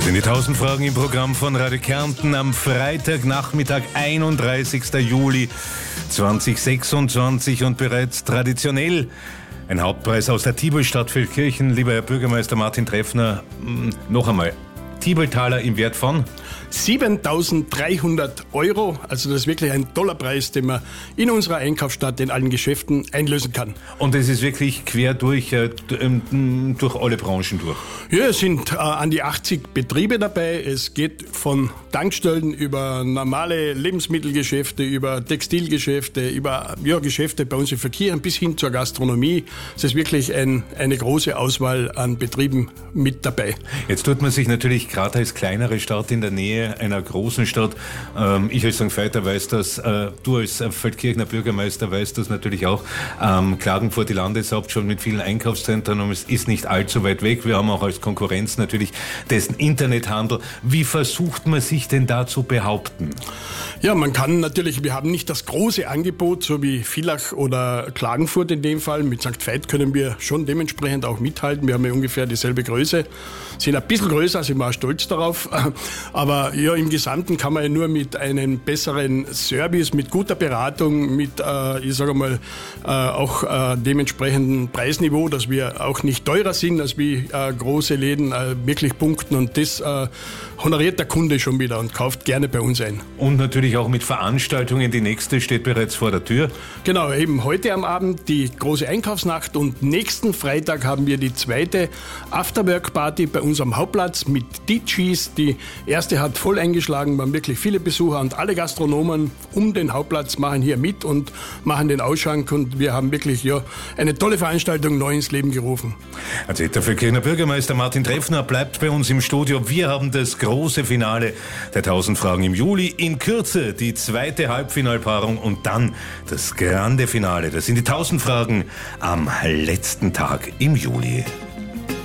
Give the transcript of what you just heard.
sind die 1000 Fragen im Programm von Radio Kärnten am Freitagnachmittag, 31. Juli 2026 und bereits traditionell ein Hauptpreis aus der Tibelstadt Feldkirchen. Lieber Herr Bürgermeister Martin Treffner, noch einmal, Tibeltaler im Wert von 7.300 €. Also das ist wirklich ein toller Preis, den man in unserer Einkaufsstadt in allen Geschäften einlösen kann. Und es ist wirklich quer durch alle Branchen durch. Ja, es sind an die 80 Betriebe dabei. Es geht von Tankstellen über normale Lebensmittelgeschäfte, über Textilgeschäfte, über Geschäfte bei uns im Verkehr bis hin zur Gastronomie. Es ist wirklich eine große Auswahl an Betrieben mit dabei. Jetzt tut man sich natürlich gerade als kleinere Stadt in der Nähe einer großen Stadt, ich als St. Veit weiß das, du als Feldkirchner Bürgermeister weißt das natürlich auch, Klagenfurt, die Landeshauptstadt mit vielen Einkaufszentren, und es ist nicht allzu weit weg. Wir haben auch als Konkurrenz natürlich dessen Internethandel. Wie versucht man sich denn da zu behaupten? Ja, man kann natürlich, wir haben nicht das große Angebot, so wie Villach oder Klagenfurt in dem Fall. Mit St. Veit können wir schon dementsprechend auch mithalten. Wir haben ja ungefähr dieselbe Größe, sind ein bisschen größer, sind wir auch stolz darauf. Aber ja, im Gesamten kann man ja nur mit einem besseren Service, mit guter Beratung, mit, auch dementsprechenden Preisniveau, dass wir auch nicht teurer sind als wie große Läden, wirklich punkten, und das honoriert der Kunde schon wieder und kauft gerne bei uns ein. Und natürlich auch mit Veranstaltungen. Die nächste steht bereits vor der Tür. Genau, eben heute am Abend die große Einkaufsnacht, und nächsten Freitag haben wir die zweite Afterwork-Party bei uns am Hauptplatz mit DJs. Die erste hat voll eingeschlagen, waren wirklich viele Besucher, und alle Gastronomen um den Hauptplatz machen hier mit und machen den Ausschank, und wir haben wirklich eine tolle Veranstaltung neu ins Leben gerufen. Also der Feldkirchner Bürgermeister Martin Treffner bleibt bei uns im Studio. Wir haben das große Finale der 1000 Fragen im Juli. In Kürze die zweite Halbfinalpaarung und dann das grande Finale. Das sind die 1000 Fragen am letzten Tag im Juli.